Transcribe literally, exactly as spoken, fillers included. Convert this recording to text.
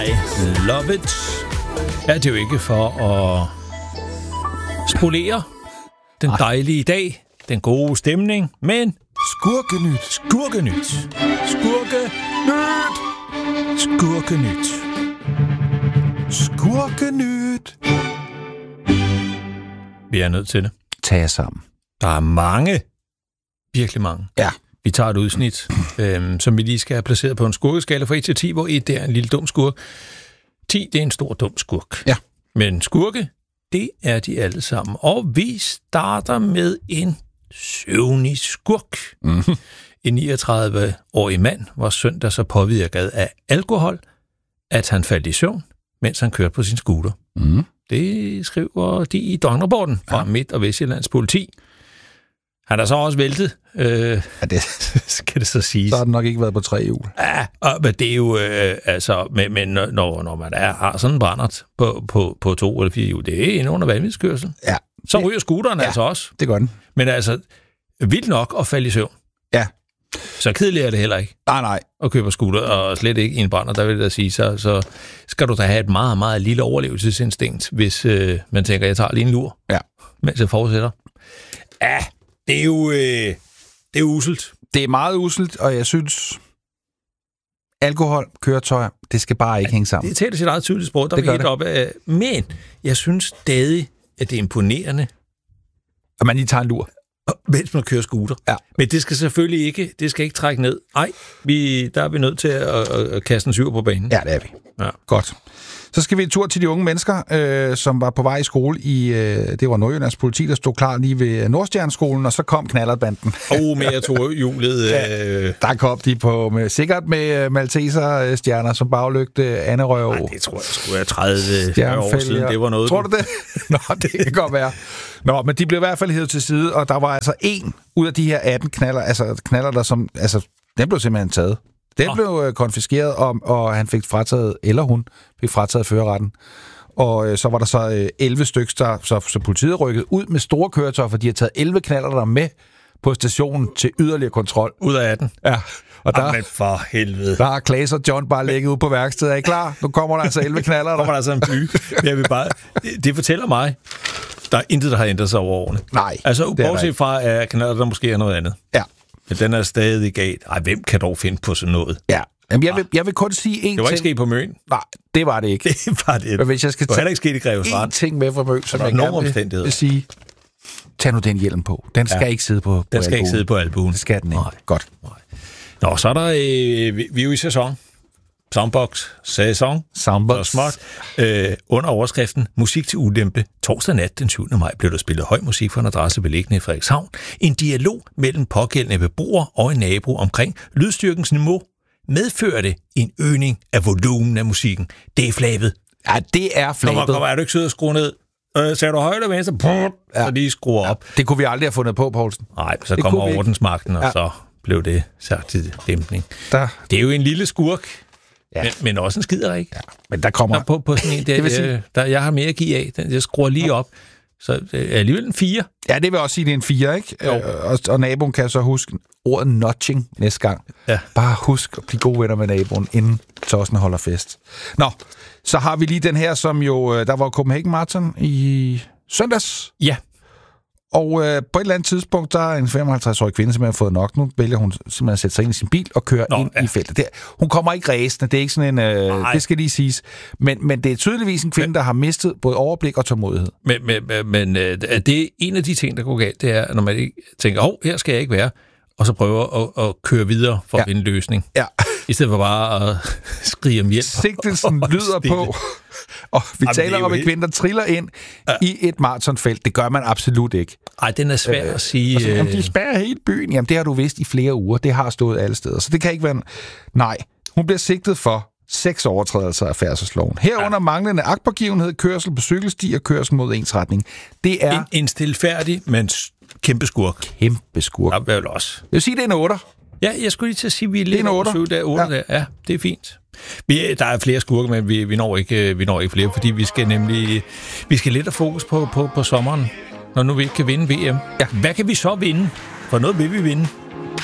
I love it. Ja, det er jo ikke for at spolere den dejlige dag, den gode stemning, men Skurkenyt. Skurkenyt. Skurkenyt. Skurkenyt. Skurkenyt. Vi er nødt til det. Tag jer sammen. Der er mange, virkelig mange. Ja. Vi tager et udsnit, øhm, som vi lige skal have placeret på en skurkeskala fra et til ti, hvor et det er en lille dum skurk. ti, det er en stor dum skurk. Ja. Men skurke, det er de alle sammen. Og vi starter med en søvnig skurk. Mm-hmm. En niogtredive-årig mand var søndag så påvirket af alkohol, at han faldt i søvn, mens han kørte på sin scooter. Mm. Det skriver de i døgnrapporten fra ja. Midt- og Vestjyllands politi. Han er så også væltet. Øh, ja, det skal det så siges. Så har den nok ikke været på tre hjul. Ja, og, men det er jo, øh, altså, men, men når, når man er, har sådan en brændert på, på, på to eller fire hjul, det er en under vanvidskørsel. Ja. Så ryger scooteren ja, altså også. Det gør den. Men altså, vildt nok at falde i søvn. Ja. Så kedeligt er det heller ikke. Nej, nej. At købe scooter, og slet ikke i en brænder, der vil jeg da sige, så, så skal du da have et meget, meget lille overlevelsesinstinkt, hvis øh, man tænker, jeg tager lige en lur, ja. mens jeg fortsætter. Ja, det er jo, øh, det er jo uselt. Det er meget uselt, og jeg synes, alkohol, køretøjer, det skal bare ikke ja, hænge sammen. Det taler sit eget tydeligt sprog, der det er helt op af. Men jeg synes stadig, at det er imponerende. At man lige tager en lur. Mens man kører scooter. Ja. Men det skal selvfølgelig ikke, det skal ikke trække ned. Nej, vi, der er vi nødt til at, at, at kaste en syver på banen. Ja, det er vi. Ja. Godt. Så skal vi en tur til de unge mennesker, øh, som var på vej i skole i, øh, det var Nordjyllands politi, der stod klar lige ved Nordstjerneskolen, og så kom knallertbanden. Åh, oh, mere tohjulet. ja, øh... Der kom de på, med, sikkert med Malteser-stjerner som baglygte, anderøv. Nej, det tror jeg skulle være tredive år siden, det var noget. Tror du det? Nå, det kan godt være. Nå, men de blev i hvert fald hævet til side, og der var altså en ud af de her atten knaller, altså knaller, der som, altså, den blev simpelthen taget. Den oh. blev øh, konfiskeret, og, og han fik frataget, eller hun fik frataget førerretten. Og øh, så var der så øh, elleve stykker, der, så, så politiet rykkede ud med store køretøjer, for de har taget elleve knaller der med på stationen til yderligere kontrol. Ud af atten? Ja. Og der, Amen for helvede. Der har Klaas og John bare ligget ude på værkstedet. Er I klar? Nu kommer der altså elleve knaller der. kommer der altså en fly. Jeg vil bare, det, det fortæller mig, der er intet, der har ændret sig over årene. Nej. Altså, bortset fra, at knaller der måske er noget andet. Ja. Men den er stadig galt. Ej, hvem kan dog finde på sådan noget? Ja. Jamen, jeg vil, jeg vil kun sige en ting. Det var ikke sket på Møn. Nej, det var det ikke. Det var det. Men hvis jeg skal tage ikke sket i Greve Strand. En ting med fra Møn, som jeg gerne vil, vil sige, tag nu den hjelm på. Den skal ja. ikke sidde på, på Den skal albuen. ikke sidde på albuen. Det skal den ikke. Nej. Godt. Nej. Nå, så er der, øh, vi, vi er jo i sæson. Soundbox, sæson. Soundbox. Smart. Øh, under overskriften Musik til ulempe. Torsdag nat den syvende maj blev der spillet høj musik for en adresse beliggende i Frederikshavn. En dialog mellem pågældende beboere og en nabo omkring lydstyrkens niveau medførte en øgning af volumen af musikken. Det er flabet. Ja, det er flabet. Kommer, kommer, er du ikke sød at skrue ned? Øh, ser du højre eller venstre? Brrr, ja. Så lige skruer op. Ja, det kunne vi aldrig have fundet på, Poulsen. Nej, så det kommer ordensmagten, og ja. så blev det sagt til dæmpning. Der. Det er jo en lille skurk. Ja. Men, men også en skider, ikke? Ja, men der kommer... Der på, på sådan en, der, det vil sige... der, jeg har mere at give af. Den, jeg skruer lige ja. op. Så det er alligevel en fire. Ja, det vil også sige, det er en fire, ikke? Øh, og, og naboen kan så huske ordet notching næste gang. Ja. Bare husk at blive gode venner med naboen, inden tossen holder fest. Nå, så har vi lige den her, som jo... Der var Copenhagen Marathon i søndags. Ja. Og øh, på et eller andet tidspunkt, der er en femoghalvtreds-årig kvinde, som har fået nok. Nu vælger hun simpelthen at sætte sig ind i sin bil og køre Nå, ind ja. i feltet. Det, hun kommer ikke ræsende. Det er ikke sådan en... Øh, det skal lige siges. Men, men det er tydeligvis en kvinde, men, der har mistet både overblik og tålmodighed. Men, men, men øh, det er en af de ting, der går galt, det er, når man ikke tænker, åh, her skal jeg ikke være, og så prøver at, at køre videre for ja. at finde en løsning. Ja. I stedet for bare at skrige om hjælp. Sigtelsen lyder på... Og vi Jamen, taler om en kvinde, der triller ind ja. i et maratonfelt. Det gør man absolut ikke. Nej, den er svær øh, at sige. Altså, jamen, de spærrer hele byen. Jamen, det har du vidst i flere uger. Det har stået alle steder. Så det kan ikke være... Nej, hun bliver sigtet for seks overtrædelser af færdselsloven. Herunder ja. manglende agtpågivenhed, kørsel på cykelsti og kørsel mod ensretning. Det er... En, en stilfærdig, men kæmpe skurk. Kæmpe skurk. Ja, vel også. Jeg vil sige, det er en otter. Ja, jeg skulle lige til at sige, at vi er lidt over syv der, otte ja. der. Ja, det er fint. Vi, der er flere skurke, men vi, vi, når ikke, vi når ikke flere, fordi vi skal nemlig vi skal lidt have fokus på, på, på sommeren, når nu vi ikke kan vinde V M. Ja. Hvad kan vi så vinde? For noget vil vi vinde.